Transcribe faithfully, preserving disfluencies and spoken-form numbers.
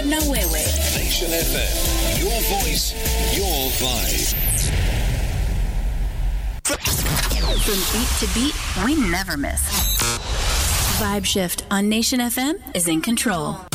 na wewe. Nation F M, your voice, your vibe. From beat to beat, we never miss. Vibe Shift on Nation F M is in control.